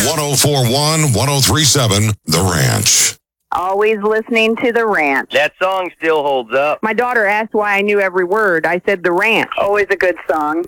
1041, 1037, The Ranch. Always listening to The Ranch. That song still holds up. My daughter asked why I knew every word. I said The Ranch. Always a good song.